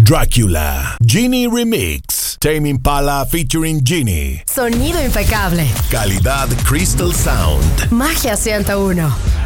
Dracula, Genie Remix, Tame Impala featuring Genie. Sonido impecable. Calidad Crystal Sound. Magia 101.